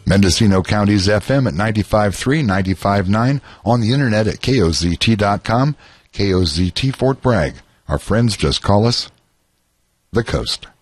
Mendocino County's FM at 95.3, 95.9, on the internet at KOZT.com, KOZT Fort Bragg. Our friends just call us The Coast.